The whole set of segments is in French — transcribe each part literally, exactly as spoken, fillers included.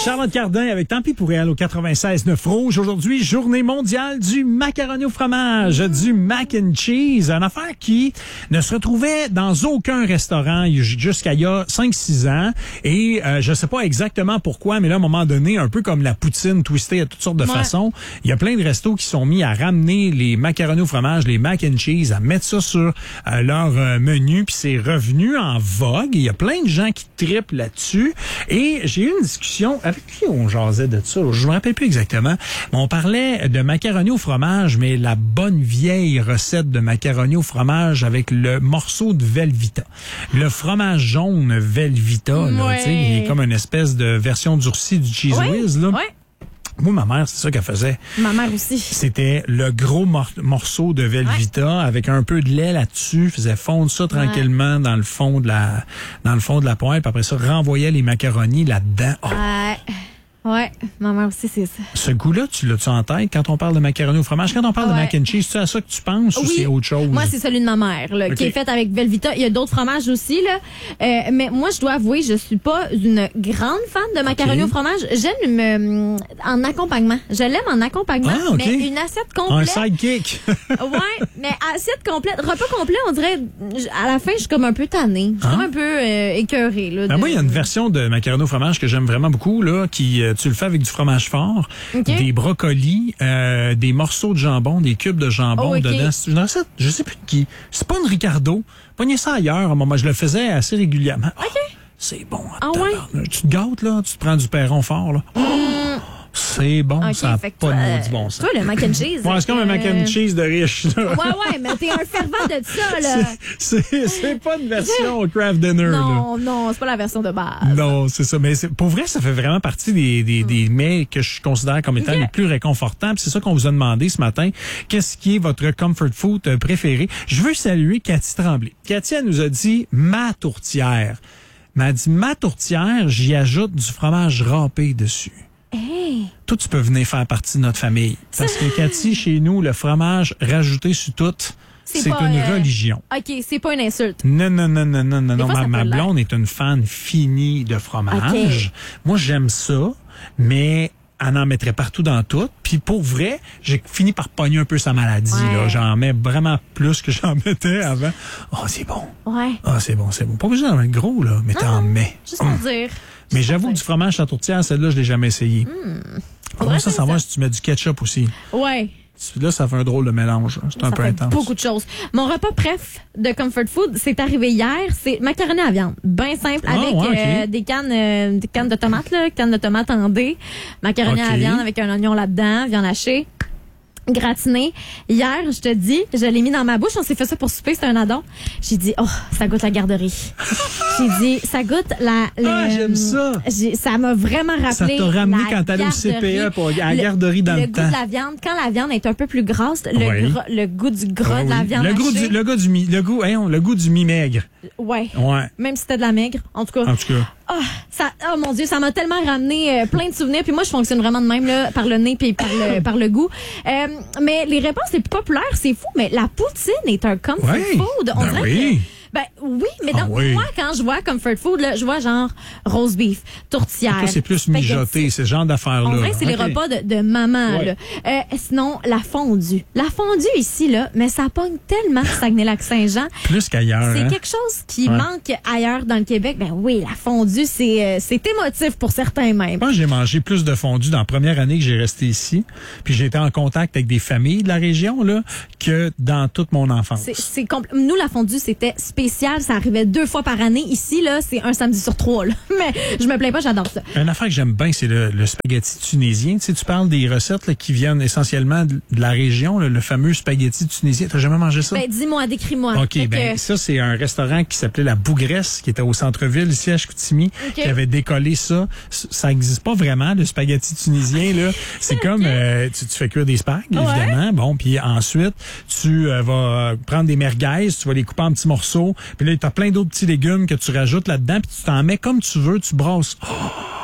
Charlotte Cardin avec Tant pis pour elle au quatre-vingt-seize neuf Rouge. Aujourd'hui, journée mondiale du macaroni au fromage, mmh. du mac and cheese. Une affaire qui ne se retrouvait dans aucun restaurant jusqu'à il y a cinq six ans. Et euh, je sais pas exactement pourquoi, mais là, à un moment donné, un peu comme la poutine twistée à toutes sortes de ouais. façons, il y a plein de restos qui sont mis à ramener les macaronis au fromage, les mac and cheese, à mettre ça sur euh, leur euh, menu. Puis c'est revenu en vogue. Il y a plein de gens qui trippent là-dessus. Et j'ai eu une discussion avec qui on jasait de ça. Je me rappelle plus exactement. Mais on parlait de macaroni au fromage, mais la bonne vieille recette de macaroni au fromage avec le morceau de Velveeta. Le fromage jaune Velveeta, là, ouais. tu sais, il est comme une espèce de version durcie du Cheese ouais. Whiz, là. Ouais. Moi, ma mère, c'est ça qu'elle faisait. Ma mère aussi. C'était le gros mor- morceau de Velveeta ouais. avec un peu de lait là-dessus, faisait fondre ça tranquillement ouais. dans le fond de la dans le fond de la poêle, puis après ça renvoyait les macaronis là-dedans. Oh. Ouais. Ouais, ma mère aussi, c'est ça. Ce goût-là, tu l'as-tu en tête quand on parle de macaroni au fromage? Quand on parle ouais. de mac and cheese, c'est à ça que tu penses oui. ou c'est autre chose? Moi, c'est celui de ma mère, là, okay. qui est fait avec Velveeta. Il y a d'autres fromages aussi, là. Euh, mais moi, je dois avouer, je suis pas une grande fan de macaroni okay. au fromage. J'aime me, en accompagnement. Je l'aime en accompagnement, ah, okay. mais une assiette complète. Un sidekick. ouais, mais assiette complète, repas complet, on dirait, à la fin, je suis comme un peu tannée. Je suis ah. comme un peu euh, écœurée, là. Ben de... Moi, il y a une version de macaroni au fromage que j'aime vraiment beaucoup, là, qui, euh, tu le fais avec du fromage fort, okay. des brocolis, euh, des morceaux de jambon, des cubes de jambon oh, okay. dedans. C'est une recette, je sais plus de qui. C'est pas une Ricardo. Pognez ça ailleurs. Moi, je le faisais assez régulièrement. Okay. Oh, c'est bon. Ah ouais? Tu te gâtes, là. Tu te prends du perron fort, là. Oh, mm. c'est bon. Okay, ça n'a pas toi, de maudit bon sens. Toi, le mac and cheese. Ouais, c'est comme un mac and cheese de riche. Là. Ouais, ouais, mais t'es un fervent de ça, là. C'est, c'est, c'est pas une version craft dinner, non, là. Non, c'est pas la version de base. Non, c'est ça. Mais c'est, pour vrai, ça fait vraiment partie des, des, mm. des mets que je considère comme étant yeah. les plus réconfortants. Puis c'est ça qu'on vous a demandé ce matin. Qu'est-ce qui est votre comfort food préféré? Je veux saluer Cathy Tremblay. Cathy, elle nous a dit ma tourtière. Elle m'a dit ma tourtière, j'y ajoute du fromage râpé dessus. Hey. Toi, tu peux venir faire partie de notre famille. Parce que Cathy, chez nous, le fromage rajouté sur tout, c'est, c'est une euh... religion. OK, c'est pas une insulte. Non, non, non, non, non, non. Des non. Fois, ma, ma blonde est une fan finie de fromage. Okay. Moi, j'aime ça, mais elle en mettrait partout dans tout. Puis pour vrai, j'ai fini par pogner un peu sa maladie. Ouais. Là. J'en mets vraiment plus que j'en mettais avant. Oh, c'est bon. Ouais. Ah, oh, c'est bon, c'est bon. Pas besoin d'en mettre gros, là, mais t'en mets. Juste pour hum. dire. Mais j'avoue que du fromage à tourtière, celle-là, je l'ai jamais essayé. Mmh. Comment ça, savoir si tu mets du ketchup aussi? Ouais. Là, ça fait un drôle de mélange. C'est ça un peu fait intense. Beaucoup de choses. Mon repas préf de comfort food, c'est arrivé hier. C'est macaroni à viande. Bien simple. Ah, avec ouais, okay. euh, des cannes euh, des cannes de tomates, là. Cannes de tomates en dés. Macaroni okay. à viande avec un oignon là-dedans. Viande hachée. Gratiné. Hier, je te dis, je l'ai mis dans ma bouche. On s'est fait ça pour souper, c'était un addon. J'ai dit, oh, ça goûte la garderie. J'ai dit, ça goûte la... Le, ah, j'aime ça. J'ai, ça m'a vraiment rappelé. Ça t'a ramené quand t'allais au C P E pour, à la garderie dans le, le temps. Le goût de la viande, quand la viande est un peu plus grasse, le, oui. gras, le goût du gras oui. de la viande le goût du, le goût du mi, le goût, hein, le goût du mi-maigre. Ouais. Ouais. Même si c'était de la maigre, en tout cas. En tout cas. Oh, ça, oh mon Dieu, ça m'a tellement ramené euh, plein de souvenirs. Puis moi, je fonctionne vraiment de même, là, par le nez puis par le, par le goût. Euh, mais les réponses les plus populaires, c'est fou, mais la poutine est un comfort ouais. food. On ben dirait oui. que... Ben oui, mais ah, donc oui. moi, quand je vois comfort food, là, je vois genre roast beef, tourtière. Toi, c'est plus mijoté, c'est ce genre d'affaires-là. En vrai, c'est okay. les repas de, de maman. Ouais. Là. Euh, sinon, la fondue. La fondue ici, là, mais ça pogne tellement Saguenay-Lac-Saint-Jean. Plus qu'ailleurs. C'est hein? quelque chose qui ouais. manque ailleurs dans le Québec. Ben oui, la fondue, c'est, euh, c'est émotif pour certains même. Moi, j'ai mangé plus de fondue dans la première année que j'ai resté ici. Puis j'ai été en contact avec des familles de la région là que dans toute mon enfance. C'est, c'est compl- Nous, la fondue, c'était spécial. Ça arrivait deux fois par année. Ici, là, c'est un samedi sur trois. Là. Mais je me plains pas, j'adore ça. Une affaire que j'aime bien, c'est le, le spaghetti tunisien. Tu sais, tu parles des recettes là, qui viennent essentiellement de, de la région, là, le fameux spaghetti tunisien. T'as jamais mangé ça? Ben, dis-moi, décris-moi. OK, fait ben que... ça, c'est un restaurant qui s'appelait La Bougresse, qui était au centre-ville, ici à Chicoutimi, okay. qui avait décollé ça. Ça n'existe pas vraiment, le spaghetti tunisien. Là. C'est okay. comme, euh, tu, tu fais cuire des spags, ouais. évidemment. Bon, puis ensuite, tu euh, vas prendre des merguez, tu vas les couper en petits morceaux. Puis là, t'as plein d'autres petits légumes que tu rajoutes là-dedans, puis tu t'en mets comme tu veux, tu brasses. Oh!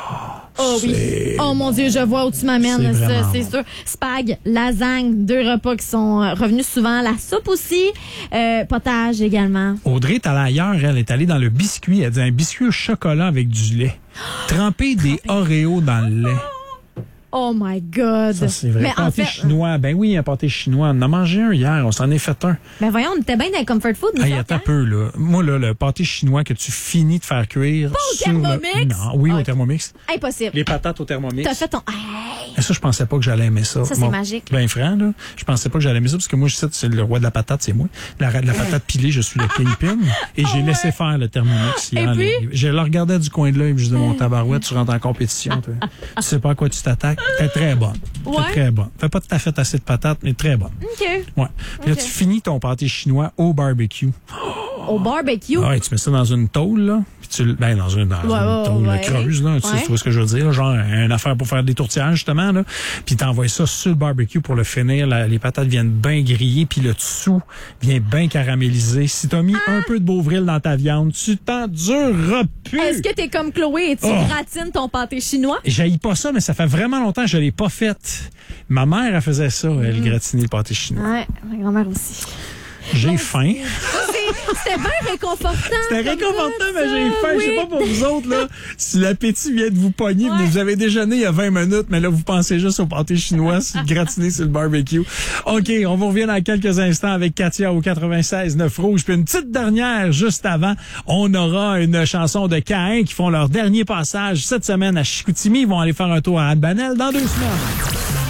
Oh oui. Oh mon Dieu, je vois où tu m'amènes, C'est ça, c'est bon. sûr. Spag, lasagne, deux repas qui sont euh, revenus souvent. La soupe aussi, euh, potage également. Audrey est allée ailleurs, elle est allée dans le biscuit. Elle dit un biscuit au chocolat avec du lait. Tremper des Oreos dans le lait. Oh my God. Ça, c'est vrai. Mais en Pâté fait, chinois. Ben oui, un pâté chinois. On en a mangé un hier. On s'en est fait un. ben voyons, on était bien dans les comfort food. nous Hey, autres, attends un hein? peu, là. Moi, là, le pâté chinois que tu finis de faire cuire. Pas au sur le- Thermomix? Non, oui, Ah, au ok. Thermomix. Impossible. Les patates au Thermomix. T'as fait ton... Hey! Et ça, je pensais pas que j'allais aimer ça. Ça, c'est magique. Ben franc, là. Je pensais pas que j'allais aimer ça parce que moi, je sais que c'est le roi de la patate, c'est moi. La, de la patate pilée, je suis le kingpin. Et j'ai Oh, laissé ouais. faire le Thermomix. Et hier. puis? Les- Je le regardais du coin de l'œil et je disais, mon tabarouette, tu rentres en compétition, toi. Tu sais pas à quoi tu t'attaques. T'es très bonne. Ouais. T'es très bonne. Fais pas tout à fait assez de patates, mais très bonne. OK. Ouais. Puis là, Ok. tu finis ton pâté chinois au barbecue. Au barbecue. Ah ouais, tu mets ça dans une tôle, là. Puis tu, le- ben, dans une, dans Ouais, une ouais, tôle ouais. creuse, là. Tu, sais, Ouais. tu vois ce que je veux dire? Genre, une affaire pour faire des tourtières, justement, là. Puis t'envoies ça sur le barbecue pour le finir. La- les patates viennent bien griller, puis le dessous vient bien caramélisé. Si t'as mis un peu de Beauvril dans ta viande, tu t'en dureras plus. Est-ce que t'es comme Chloé et tu Oh. gratines ton pâté chinois? J'haïs pas ça, mais ça fait vraiment longtemps que je l'ai pas fait. Ma mère, elle faisait ça, elle gratinait le pâté chinois. Ouais, ma grand-mère aussi. J'ai faim. C'était bien réconfortant. C'était comme réconfortant, ça, mais j'ai faim. Je sais oui. pas pour vous autres, là. Si l'appétit vient de vous pogner, Ouais. vous avez déjeuné il y a vingt minutes, mais là, vous pensez juste au pâté chinois, gratiné sur le barbecue. OK, on vous revient dans quelques instants avec Katia au quatre-vingt-seize neuf Rouge. Puis une petite dernière, juste avant, on aura une chanson de Caïn qui font leur dernier passage cette semaine à Chicoutimi. Ils vont aller faire un tour à Albanel dans deux semaines.